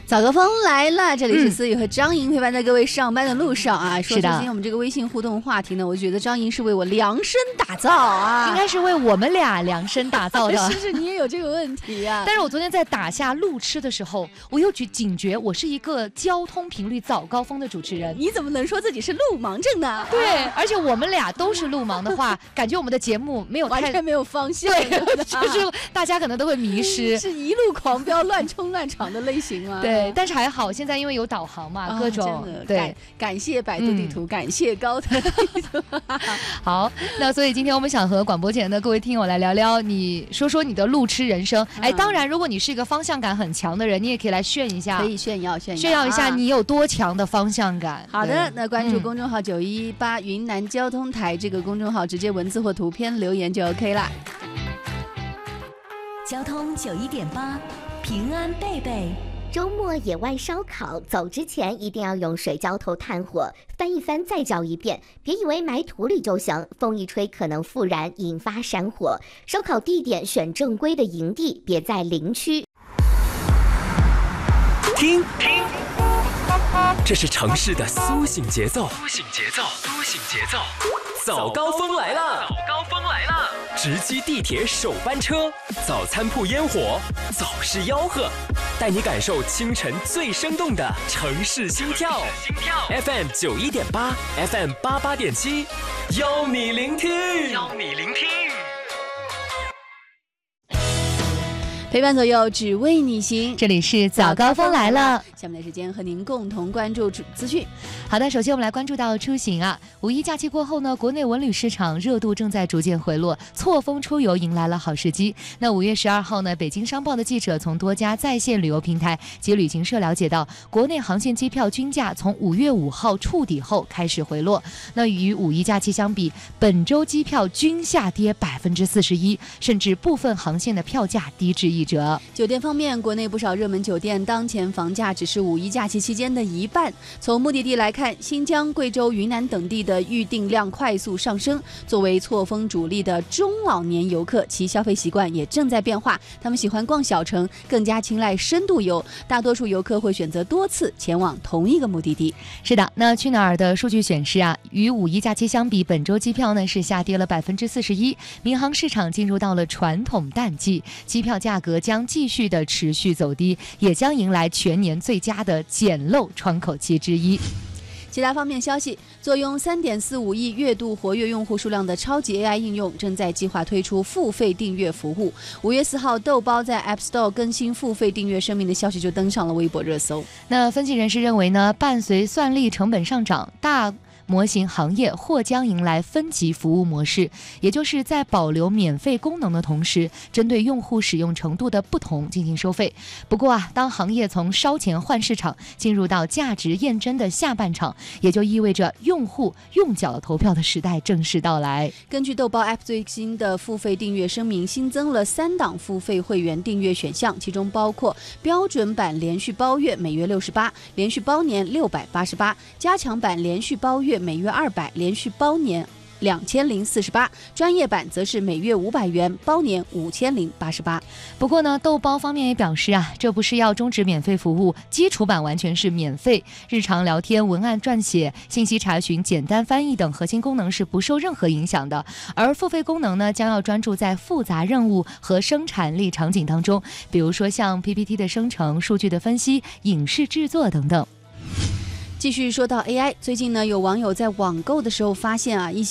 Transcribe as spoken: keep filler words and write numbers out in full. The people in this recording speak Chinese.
早高峰来了，这里是思雨和张莹陪伴在各位上班的路上啊。说是的， 今天我们这个微信互动话题呢，我觉得张莹是为我量身打造啊， 应该是为我们俩量身打造的。 是是，你也有这个问题啊。 但是我昨天在打下路痴的时候，我又警觉我是一个交通频率早高峰的主持人。 你怎么能说自己是路盲症呢？ 对，而且我们俩都是路盲的话，感觉我们的节目没有太完全没有方向， 对，就是大家可能都会迷失， 是一路狂飙、乱冲乱闯的类型吗？ 对，但是还好，现在因为有导航嘛， 啊、 各种对感，感谢百度地图，嗯、感谢高德地图。 好，那所以今天我们想和广播前的各位听友来聊聊，你说说你的路痴人生。嗯、哎，当然，如果你是一个方向感很强的人，你也可以来炫一下， 可以炫耀炫耀炫耀一下你有多强的方向感。 好的，那关注公众号九一八云南交通台这个公众号，直接文字或图片留言就 OK 啦。 交通九一点八，平安贝贝。 周末野外烧烤，走之前一定要用水浇头炭火，翻一翻再浇一遍，别以为埋土里就行，风一吹可能复燃，引发山火。烧烤地点选正规的营地，别在林区。 听，听，这是城市的苏醒节奏，苏醒节奏，苏醒节奏。早高峰来了，早高峰来了！直击地铁首班车，早餐铺烟火，早市吆喝，带你感受清晨最生动的城市心跳。心跳 F M 九一点八 ，F M 八八点七，邀你聆听，邀你聆听。 陪伴左右，只为你行。 这里是早高峰来了， 下面的时间和您共同关注资讯。 好的，首先我们来关注到出行啊。五一假期过后呢，国内文旅市场热度正在逐渐回落，错峰出游迎来了好时机。那五月十二号呢，北京商报的记者从多家在线旅游平台及旅行社了解到，国内航线机票均价从五月五号触底后开始回落。那与五一假期相比，本周机票均下跌百分之四十一，甚至部分航线的票价低至一。 酒店方面，国内不少热门酒店当前房价只是五一假期期间的一半。从目的地来看，新疆、贵州、云南等地的预订量快速上升。作为错峰主力的中老年游客，其消费习惯也正在变化。他们喜欢逛小城，更加青睐深度游。大多数游客会选择多次前往同一个目的地。 是的，那去哪儿的数据显示啊，与五一假期相比，本周机票呢是下跌了百分之四十一。民航市场进入到了传统淡季，机票价格将继续的持续走低，也将迎来全年最佳的捡漏窗口期之一。 其他方面消息，坐拥 三点四五亿月度活跃用户数量的超级 A I 应用正在计划推出付费订阅服务。五月四号，豆包在 App Store 更新付费订阅声明的消息就登上了微博热搜。 那分析人士认为呢，伴随算力成本上涨，大模型行业或将迎来分级服务模式，也就是在保留免费功能的同时，针对用户使用程度的不同进行收费。不过啊，当行业从烧钱换市场进入到价值验证的下半场，也就意味着用户用脚投票的时代正式到来。 根据豆包 App 最新的付费订阅声明，新增了三档付费会员订阅选项，其中包括标准版连续包月每月六十八，连续包年六百八十八，加强版连续包月每月二百，连续包年两千零四十八，专业版则是每月五百元，包年五千零八十八。 不过呢，豆包方面也表示啊，这不是要终止免费服务，基础版完全是免费，日常聊天、文案撰写、信息查询、简单翻译等核心功能是不受任何影响的。而付费功能呢，将要专注在复杂任务和生产力场景当中，比如说像 P P T 的生成、数据的分析、影视制作等等。 继续说到 A I， 最近呢，有网友在网购的时候发现啊，一些